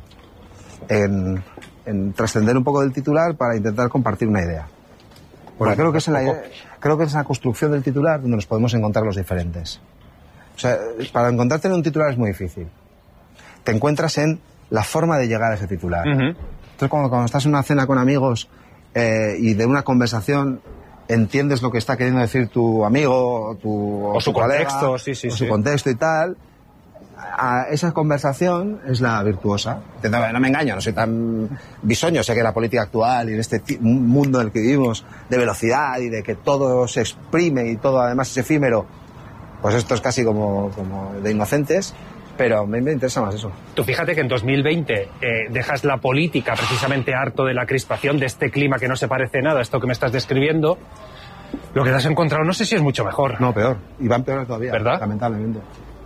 en trascender un poco del titular para intentar compartir una idea. Porque creo que es en la construcción del titular donde nos podemos encontrar los diferentes. O sea, para encontrarte en un titular es muy difícil. Te encuentras en la forma de llegar a ese titular. Uh-huh. Entonces, cuando estás en una cena con amigos y de una conversación entiendes lo que está queriendo decir tu amigo o su contexto, su contexto y tal, esa conversación es la virtuosa. No me engaño, no soy tan bisoño, sé que la política actual y en este mundo en el que vivimos de velocidad y de que todo se exprime y todo además es efímero, pues esto es casi como de inocentes, pero a mí me interesa más eso. Tú fíjate que en 2020 dejas la política precisamente harto de la crispación, de este clima que no se parece nada a esto que me estás describiendo. Lo que te has encontrado no sé si es mucho mejor. No, peor. Y va a empeorar todavía, ¿verdad? Lamentablemente.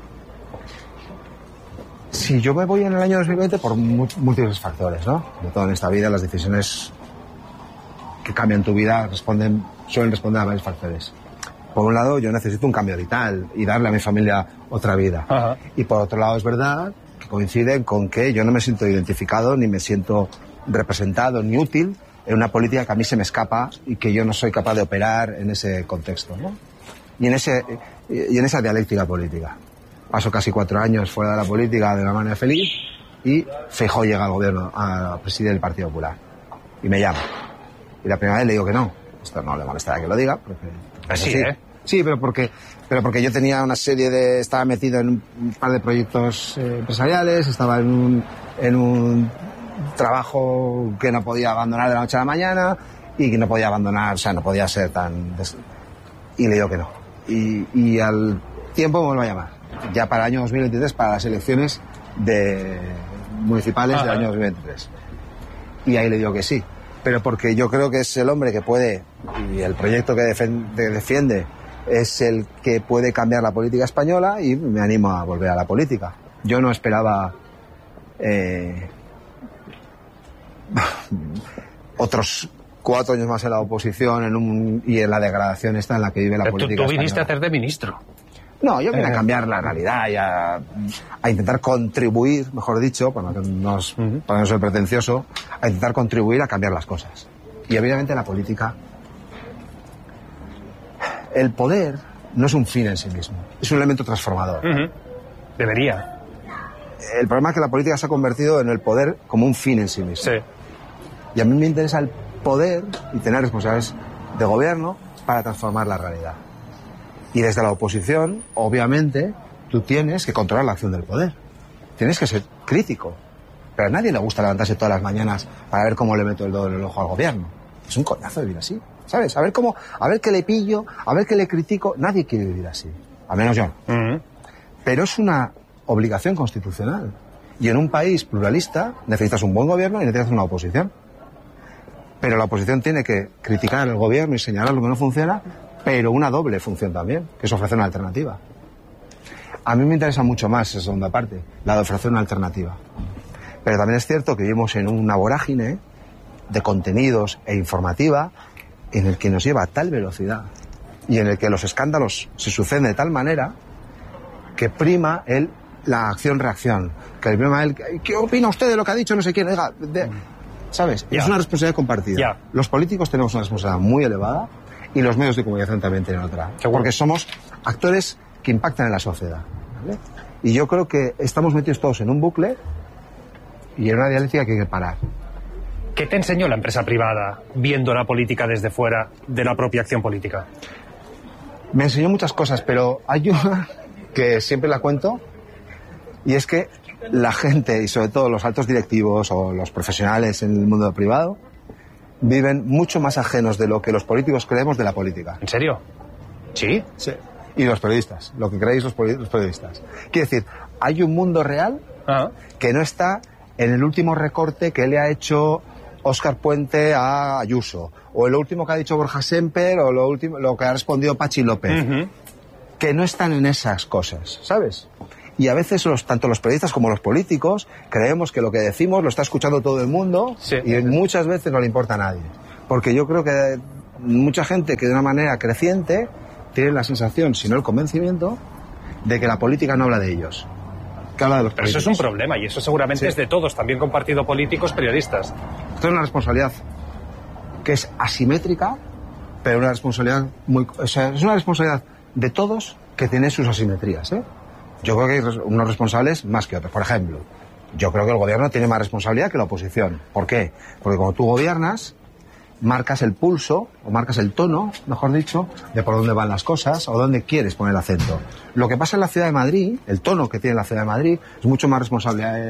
Sí, yo me voy en el año 2020 por múltiples factores, ¿no? De todo en esta vida, las decisiones que cambian tu vida suelen responder a varios factores. Por un lado, yo necesito un cambio vital y darle a mi familia otra vida. Ajá. Y por otro lado, es verdad que coinciden con que yo no me siento identificado, ni me siento representado, ni útil en una política que a mí se me escapa y que yo no soy capaz de operar en ese contexto, ¿no? Y en esa dialéctica política. Paso casi 4 años fuera de la política de una manera feliz y Feijóo llega al gobierno a presidir el Partido Popular y me llama. Y la primera vez le digo que no. Esto no le molestará que lo diga. Porque así, sí, sí, pero porque yo tenía una serie de... Estaba metido en un par de proyectos empresariales, estaba en un trabajo que no podía abandonar de la noche a la mañana y que no podía abandonar, o sea, no podía ser tan... Y le digo que no. Y al tiempo me vuelve a llamar. Ya para el año 2023, para las elecciones municipales del año 2023. Y ahí le digo que sí. Pero porque yo creo que es el hombre que puede, y el proyecto que defiende es el que puede cambiar la política española, y me animo a volver a la política. Yo no esperaba otros 4 años más en la oposición y en la degradación esta en la que vive la política Tú viniste española. a hacer de ministro. No, yo vine a cambiar la realidad y a intentar contribuir, mejor dicho, para no ser pretencioso, a intentar contribuir a cambiar las cosas. Y evidentemente la política, el poder no es un fin en sí mismo, es un elemento transformador. Debería. El problema es que la política se ha convertido en el poder como un fin en sí mismo. Sí. Y a mí me interesa el poder y tener responsabilidades de gobierno para transformar la realidad. Y desde la oposición, obviamente, tú tienes que controlar la acción del poder. Tienes que ser crítico. Pero a nadie le gusta levantarse todas las mañanas para ver cómo le meto el dedo en el ojo al gobierno. Es un coñazo vivir así, ¿sabes? A ver qué le pillo, a ver qué le critico. Nadie quiere vivir así. Al menos yo no. Pero es una obligación constitucional. Y en un país pluralista necesitas un buen gobierno y necesitas una oposición. Pero la oposición tiene que criticar al gobierno y señalar lo que no funciona, pero una doble función también, que es ofrecer una alternativa. A mí me interesa mucho más esa segunda parte, la de ofrecer una alternativa. Pero también es cierto que vivimos en una vorágine de contenidos e informativa en el que nos lleva a tal velocidad y en el que los escándalos se suceden de tal manera que prima la acción-reacción. Que prima ¿qué opina usted de lo que ha dicho no sé quién? Oiga, ¿sabes? Es una responsabilidad compartida. Los políticos tenemos una responsabilidad muy elevada y los medios de comunicación también tienen otra. ¿Seguro? Porque somos actores que impactan en la sociedad, ¿vale? Y yo creo que estamos metidos todos en un bucle y en una dialéctica que hay que parar. ¿Qué te enseñó la empresa privada viendo la política desde fuera de la propia acción política? Me enseñó muchas cosas, pero hay una que siempre la cuento, y es que la gente, y sobre todo los altos directivos o los profesionales en el mundo privado, viven mucho más ajenos de lo que los políticos creemos de la política. ¿En serio? ¿Sí? Sí. Y los periodistas, lo que creéis los periodistas. Quiere decir, hay un mundo real que no está en el último recorte que le ha hecho Óscar Puente a Ayuso, o lo último que ha dicho Borja Semper, o lo que ha respondido Pachi López. Que no están en esas cosas, ¿sabes? Y a veces tanto los periodistas como los políticos creemos que lo que decimos lo está escuchando todo el mundo, y muchas veces no le importa a nadie. Porque yo creo que mucha gente que de una manera creciente tiene la sensación, si no el convencimiento, de que la política no habla de ellos, que habla de los políticos. Pero eso es un problema, y eso seguramente es de todos, también compartido políticos, periodistas. Esto es una responsabilidad que es asimétrica, pero una responsabilidad es una responsabilidad de todos que tiene sus asimetrías, ¿eh? Yo creo que hay unos responsables más que otros. Por ejemplo, yo creo que el gobierno tiene más responsabilidad que la oposición. ¿Por qué? Porque cuando tú gobiernas, marcas el pulso, o marcas el tono, mejor dicho, de por dónde van las cosas, o dónde quieres poner el acento. Lo que pasa en la Ciudad de Madrid, el tono que tiene la Ciudad de Madrid, es mucho más responsable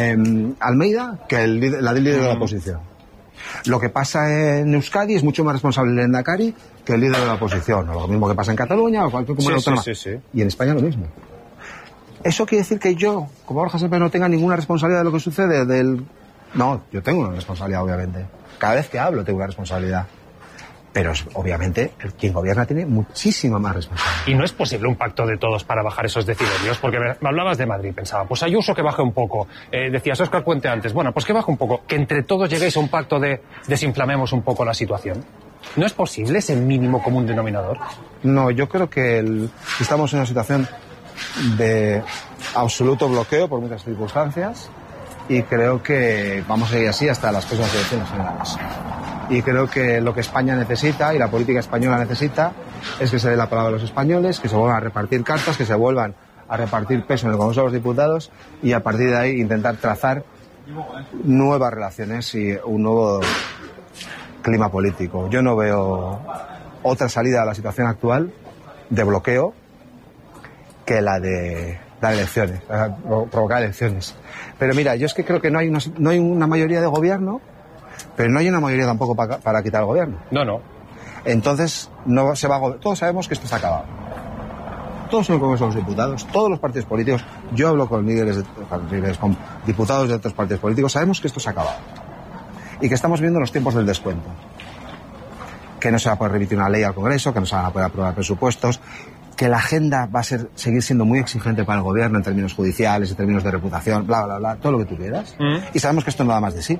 Almeida que la del líder de la oposición. Lo que pasa en Euskadi es mucho más responsable el Lehendakari que el líder de la oposición. O lo mismo que pasa en Cataluña o cualquier comunidad autónoma. Y en España lo mismo. ¿Eso quiere decir que yo, como Borja Semper, no tenga ninguna responsabilidad de lo que sucede? No, yo tengo una responsabilidad, obviamente. Cada vez que hablo tengo una responsabilidad. Pero obviamente quien gobierna tiene muchísima más responsabilidad. Y no es posible un pacto de todos para bajar esos decibelios, porque me hablabas de Madrid, pensaba, pues Ayuso que baje un poco, decías Óscar Puente antes, bueno, pues que baje un poco, que entre todos lleguéis a un pacto de desinflamemos un poco la situación. ¿No es posible ese mínimo común denominador? No, yo creo que estamos en una situación de absoluto bloqueo por muchas circunstancias y creo que vamos a ir así hasta las próximas elecciones generales. Y creo que lo que España necesita y la política española necesita es que se dé la palabra a los españoles, que se vuelvan a repartir cartas, que se vuelvan a repartir peso en el Congreso de los Diputados y a partir de ahí intentar trazar nuevas relaciones y un nuevo clima político. Yo no veo otra salida a la situación actual de bloqueo que la de dar elecciones, provocar elecciones. Pero mira, yo es que creo que no hay una mayoría de gobierno, pero no hay una mayoría tampoco para quitar el gobierno. No. Entonces, no se va a todos sabemos que esto está acabado. Todos en el Congreso de los Diputados, todos los partidos políticos, yo hablo con líderes, con diputados de otros partidos políticos, sabemos que esto se ha acabado. Y que estamos viendo los tiempos del descuento. Que no se va a poder remitir una ley al Congreso, que no se van a poder aprobar presupuestos, que la agenda va a seguir siendo muy exigente para el gobierno en términos judiciales, en términos de reputación, bla, bla, bla, todo lo que tú quieras. Y sabemos que esto no da más de sí.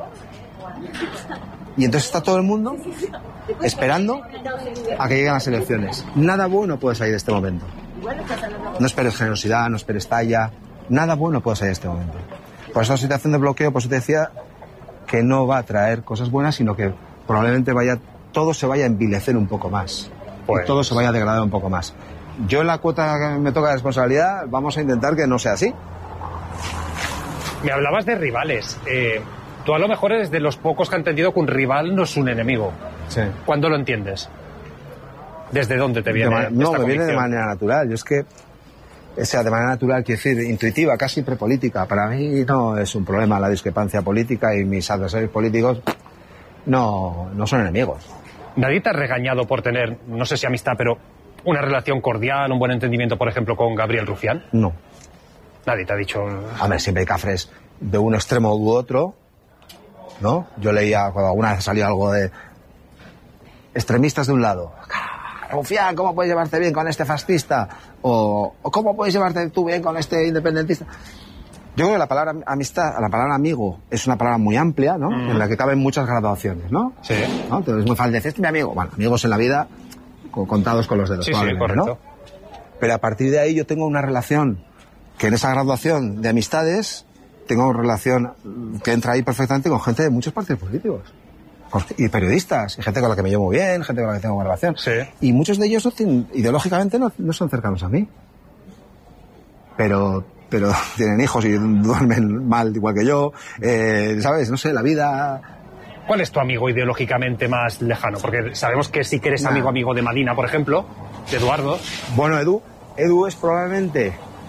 Y entonces está todo el mundo esperando a que lleguen las elecciones. Nada bueno puede salir de este momento. No esperes generosidad, no esperes talla. Nada bueno puede salir de este momento. Por esa situación de bloqueo, pues te decía que no va a traer cosas buenas, sino que probablemente todo se vaya a envilecer un poco más. Pues... Y todo se vaya a degradar un poco más. Yo en la cuota que me toca de responsabilidad vamos a intentar que no sea así. Me hablabas de rivales. Tú a lo mejor eres de los pocos que han entendido que un rival no es un enemigo. Sí. ¿Cuándo lo entiendes? ¿Desde dónde te viene me viene de manera natural. Yo es que, o sea, de manera natural, quiero decir, intuitiva, casi prepolítica. Para mí no es un problema la discrepancia política y mis adversarios políticos no son enemigos. ¿Nadie te ha regañado por tener, no sé si amistad, pero una relación cordial, un buen entendimiento, por ejemplo, con Gabriel Rufián? No. Nadie te ha dicho... Hombre, siempre hay cafres de un extremo u otro, ¿no? Yo leía, cuando alguna vez salió algo de extremistas de un lado. Rufián, ¿cómo puedes llevarte bien con este fascista? O ¿cómo puedes llevarte tú bien con este independentista? Yo creo que la palabra amistad, la palabra amigo, es una palabra muy amplia, ¿no? En la que caben muchas graduaciones, ¿no? Sí. ¿No? Entonces es muy fácil decir, este es mi amigo. Bueno, amigos en la vida, contados con los dedos. Sí, correcto. ¿no? Pero a partir de ahí yo tengo una relación que en esa graduación de amistades tengo una relación que entra ahí perfectamente con gente de muchos partidos políticos. Y periodistas, y gente con la que me llevo bien, gente con la que tengo una relación. Sí. Y muchos de ellos ideológicamente no son cercanos a mí. Pero tienen hijos y duermen mal igual que yo, ¿sabes? No sé, la vida... ¿Cuál es tu amigo ideológicamente más lejano? Porque sabemos que sí que eres amigo de Madina, por ejemplo, de Eduardo. Bueno, Edu es probablemente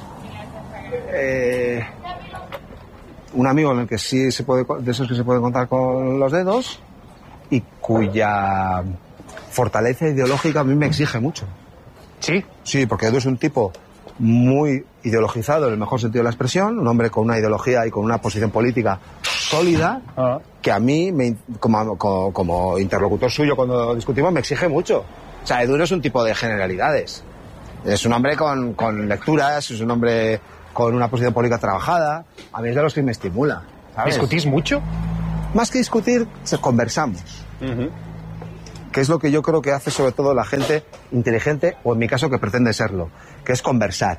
un amigo en el que sí se puede, de esos que se puede contar con los dedos y cuya fortaleza ideológica a mí me exige mucho. ¿Sí? Sí, porque Edu es un tipo muy ideologizado en el mejor sentido de la expresión, un hombre con una ideología y con una posición política sólida, que a mí, como interlocutor suyo cuando discutimos, me exige mucho. O sea, Edu no es un tipo de generalidades. Es un hombre con lecturas, es un hombre con una posición política trabajada. A mí es de los que me estimula, ¿sabes? ¿Discutís mucho? Más que discutir, conversamos. Que es lo que yo creo que hace sobre todo la gente inteligente, o en mi caso que pretende serlo, que es conversar.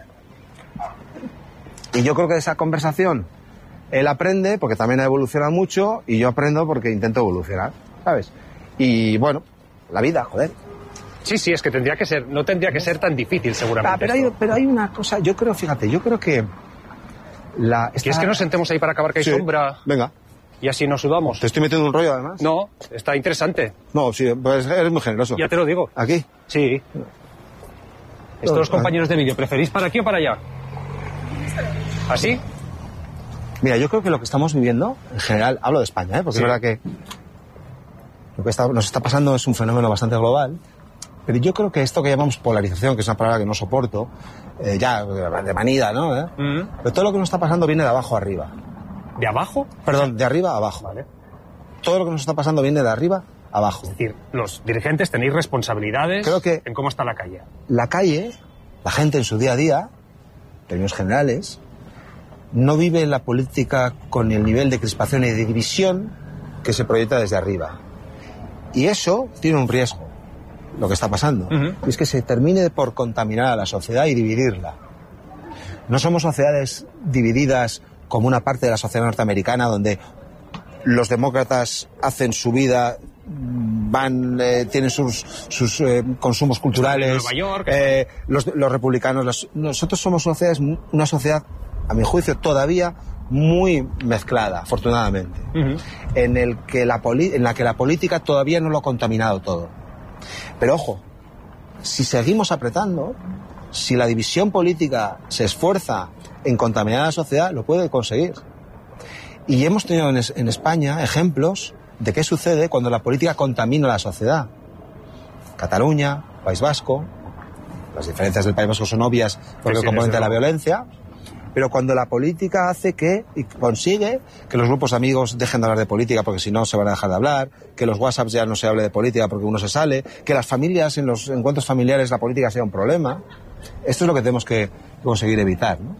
Y yo creo que de esa conversación él aprende, porque también ha evolucionado mucho, y yo aprendo porque intento evolucionar, ¿sabes? Y bueno, la vida, joder. Sí, es que no tendría que ser tan difícil seguramente. Pero hay una cosa, yo creo que... ¿Quieres que nos sentemos ahí para acabar que hay sombra? Venga. Y así nos sudamos. ¿Te estoy metiendo un rollo, además? No, está interesante. No, sí, pues eres muy generoso. Ya te lo digo. ¿Aquí? Sí. Estos los compañeros de vídeo, ¿preferís para aquí o para allá? ¿Así? Mira, yo creo que lo que estamos viviendo, en general, hablo de España, porque es verdad que lo que nos está pasando es un fenómeno bastante global, pero yo creo que esto que llamamos polarización, que es una palabra que no soporto, ya de manida, ¿no? Pero todo lo que nos está pasando viene de abajo a arriba. ¿De abajo? Perdón, de arriba a abajo. Vale. Todo lo que nos está pasando viene de arriba a abajo. Es decir, los dirigentes tenéis responsabilidades en cómo está la calle. La calle, la gente en su día a día, en términos generales, no vive la política con el nivel de crispación y de división que se proyecta desde arriba. Y eso tiene un riesgo, lo que está pasando. Y es que se termine por contaminar a la sociedad y dividirla. No somos sociedades divididas como una parte de la sociedad norteamericana donde los demócratas hacen su vida, tienen sus consumos culturales, Nueva York, los republicanos, nosotros somos una sociedad, a mi juicio, todavía muy mezclada, afortunadamente, en la que la política todavía no lo ha contaminado todo. Pero ojo, si seguimos apretando, si la división política se esfuerza en contaminar a la sociedad, lo puede conseguir. Y hemos tenido en España ejemplos de qué sucede cuando la política contamina a la sociedad. Cataluña, País Vasco, las diferencias del País Vasco son obvias por el componente de la violencia, pero cuando la política hace y consigue que los grupos de amigos dejen de hablar de política porque si no se van a dejar de hablar, que los WhatsApps ya no se hable de política porque uno se sale, que las familias, en los encuentros familiares, la política sea un problema, esto es lo que tenemos que conseguir evitar, ¿no?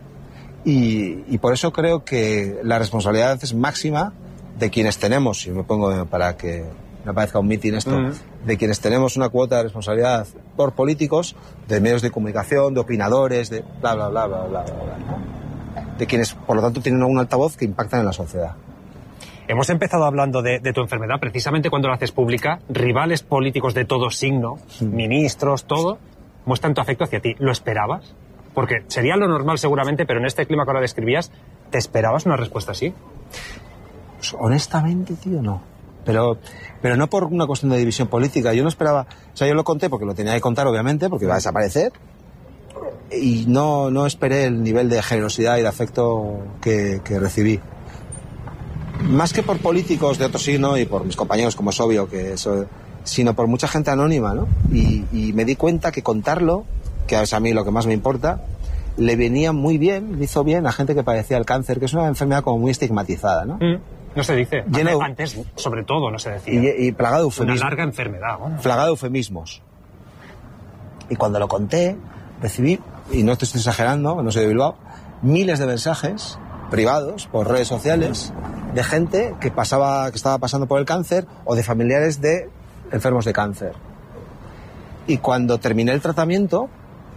Y por eso creo que la responsabilidad es máxima de quienes tenemos, si me pongo para que no parezca un mitin esto, de quienes tenemos una cuota de responsabilidad por políticos, de medios de comunicación, de opinadores, de bla, bla, bla, bla, bla, bla, bla, de quienes, por lo tanto, tienen un altavoz que impactan en la sociedad. Hemos empezado hablando de tu enfermedad, precisamente cuando la haces pública. Rivales políticos de todo signo, ministros, todo, muestran tu afecto hacia ti. ¿Lo esperabas? Porque sería lo normal seguramente, pero en este clima que ahora describías, ¿te esperabas una respuesta así? Pues, honestamente, tío, no. Pero no por una cuestión de división política. Yo no esperaba... O sea, yo lo conté porque lo tenía que contar, obviamente, porque iba a desaparecer. Y no esperé el nivel de generosidad y de afecto que recibí. Más que por políticos de otro signo y por mis compañeros, como es obvio, sino por mucha gente anónima, ¿no? Y me di cuenta que contarlo, que es a mí lo que más me importa, le venía muy bien, le hizo bien a gente que padecía el cáncer, que es una enfermedad como muy estigmatizada, ¿no? No se dice. Antes, sobre todo, no se decía. Y plagado de eufemismos. Una larga enfermedad. Bueno. Plagado de eufemismos. Y cuando lo conté, recibí, y no te estoy exagerando, no soy de Bilbao, miles de mensajes privados por redes sociales de gente que estaba pasando por el cáncer o de familiares de enfermos de cáncer. Y cuando terminé el tratamiento,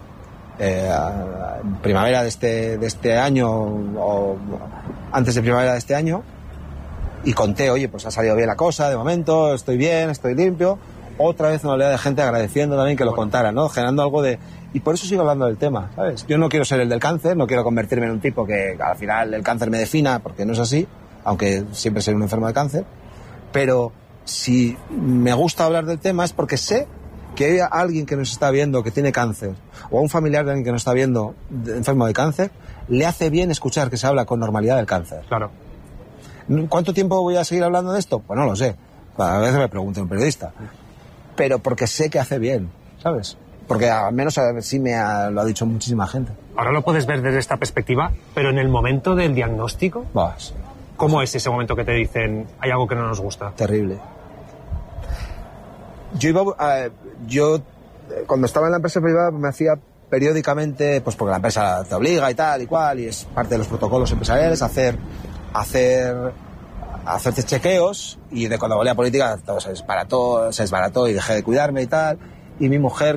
en primavera de este año o antes de primavera de este año, y conté, oye, pues ha salido bien la cosa, de momento, estoy bien, estoy limpio. Otra vez una oleada de gente agradeciendo también que lo contara, ¿no? Generando algo de... Y por eso sigo hablando del tema, ¿sabes? Yo no quiero ser el del cáncer, no quiero convertirme en un tipo que al final el cáncer me defina, porque no es así, aunque siempre seré un enfermo de cáncer. Pero si me gusta hablar del tema es porque sé que hay alguien que nos está viendo que tiene cáncer, o a un familiar de alguien que nos está viendo enfermo de cáncer, le hace bien escuchar que se habla con normalidad del cáncer. Claro. ¿Cuánto tiempo voy a seguir hablando de esto? Pues no lo sé. A veces me pregunta un periodista. Pero porque sé que hace bien, ¿sabes? Porque al menos sí lo ha dicho muchísima gente. Ahora lo puedes ver desde esta perspectiva, pero en el momento del diagnóstico, ¿cómo es ese momento que te dicen hay algo que no nos gusta? Terrible. Yo cuando estaba en la empresa privada me hacía periódicamente, pues porque la empresa te obliga y tal y cual, y es parte de los protocolos empresariales, hacerte chequeos, y de cuando volví a política todo se desbarató y dejé de cuidarme y tal. Y mi mujer